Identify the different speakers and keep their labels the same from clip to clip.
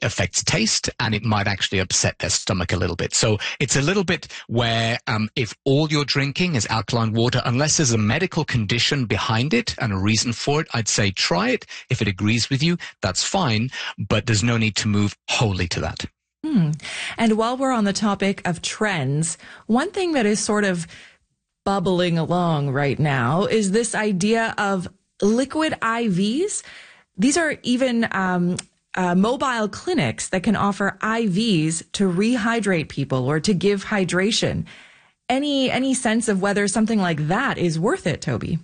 Speaker 1: affects taste, and it might actually upset their stomach a little bit. So it's a little bit where if all you're drinking is alkaline water, unless there's a medical condition behind it and a reason for it, I'd say try it. If it agrees with you, that's fine, but there's no need to move wholly to that.
Speaker 2: And while we're on the topic of trends, one thing that is sort of bubbling along right now is this idea of liquid IVs. These are even mobile clinics that can offer IVs to rehydrate people or to give hydration. Any sense of whether something like that is worth it, Toby?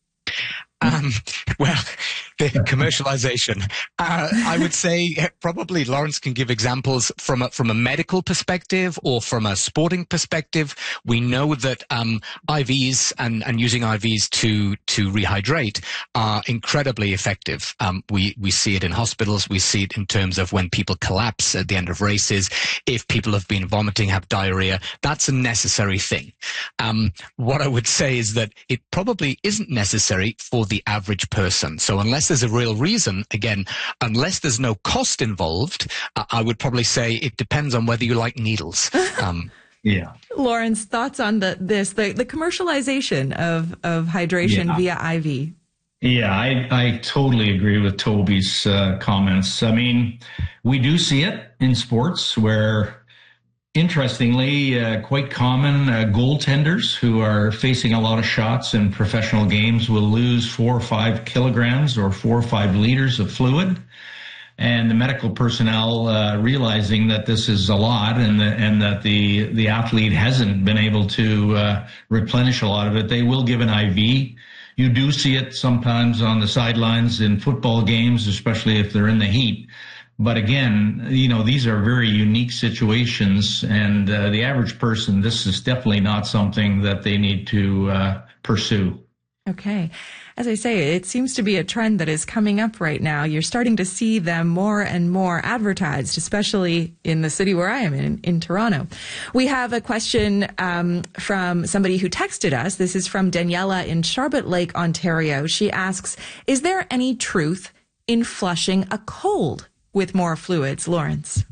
Speaker 1: Well, the commercialization. I would say probably Lawrence can give examples from a medical perspective or from a sporting perspective. We know that IVs and using IVs to rehydrate are incredibly effective. We see it in hospitals. We see it in terms of when people collapse at the end of races. If people have been vomiting, have diarrhea, that's a necessary thing. What I would say is that it probably isn't necessary for the average person. So unless there's a real reason, again, unless there's no cost involved, I would probably say it depends on whether you like needles.
Speaker 3: Yeah.
Speaker 2: Lawrence, thoughts on the commercialization of hydration via IV?
Speaker 3: Yeah, I totally agree with Toby's comments. I mean, we do see it in sports where, interestingly, quite common goaltenders who are facing a lot of shots in professional games will lose 4 or 5 kilograms or 4 or 5 liters of fluid. And the medical personnel realizing that this is a lot and that the athlete hasn't been able to replenish a lot of it, they will give an IV. You do see it sometimes on the sidelines in football games, especially if they're in the heat. But again, these are very unique situations, and the average person, this is definitely not something that they need to pursue. Okay.
Speaker 2: As I say, it seems to be a trend that is coming up right now. You're starting to see them more and more advertised, especially in the city where I am in Toronto. We have a question from somebody who texted us. This is from Daniela in Charlotte Lake, Ontario. She asks, is there any truth in flushing a cold with more fluids? Lawrence?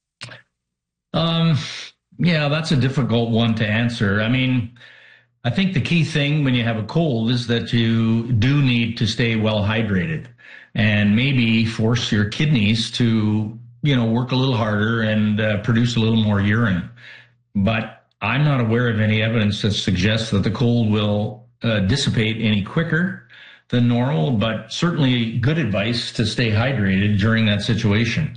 Speaker 3: Yeah, that's a difficult one to answer. I mean, I think the key thing when you have a cold is that you do need to stay well hydrated and maybe force your kidneys to, work a little harder and produce a little more urine. But I'm not aware of any evidence that suggests that the cold will dissipate any quicker than normal, but certainly good advice to stay hydrated during that situation.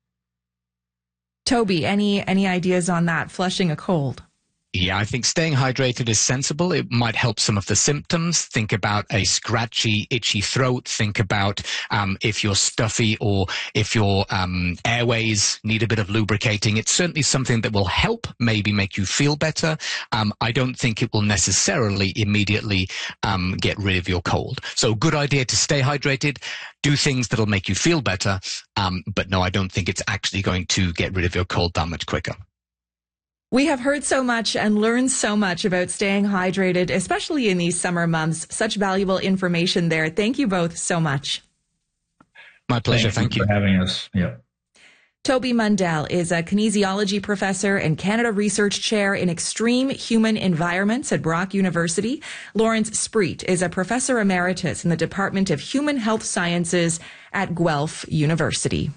Speaker 2: Toby, any ideas on that, flushing a cold?
Speaker 1: Yeah, I think staying hydrated is sensible. It might help some of the symptoms. Think about a scratchy, itchy throat. Think about if you're stuffy or if your airways need a bit of lubricating. It's certainly something that will help maybe make you feel better. I don't think it will necessarily immediately get rid of your cold. So good idea to stay hydrated, do things that'll make you feel better. But no, I don't think it's actually going to get rid of your cold that much quicker.
Speaker 2: We have heard so much and learned so much about staying hydrated, especially in these summer months. Such valuable information there. Thank you both so much.
Speaker 1: My pleasure. Thank you
Speaker 3: for having us. Yeah.
Speaker 2: Toby Mundell is a kinesiology professor and Canada Research Chair in Extreme Human Environments at Brock University. Lawrence Spreet is a professor emeritus in the Department of Human Health Sciences at Guelph University.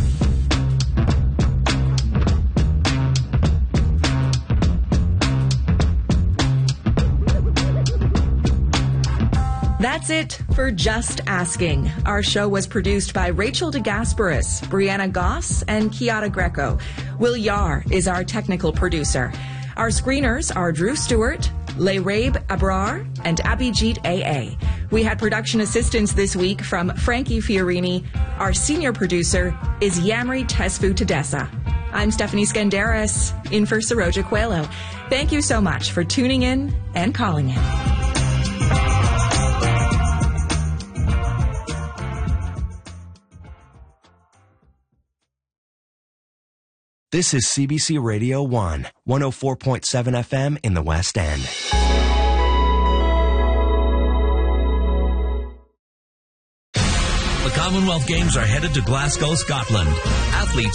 Speaker 2: That's it for Just Asking. Our show was produced by Rachel DeGasperis, Brianna Goss, and Kiara Greco. Will Yar is our technical producer. Our screeners are Drew Stewart, Leyrabe Abrar, and Abhijit A.A. We had production assistance this week from Frankie Fiorini. Our senior producer is Yamri Tesfu Tedessa. I'm Stephanie Skandaris, in for Saroja Coelho. Thank you so much for tuning in and calling in.
Speaker 4: This is CBC Radio 1, 104.7 FM in the West End.
Speaker 5: The Commonwealth Games are headed to Glasgow, Scotland. Athletes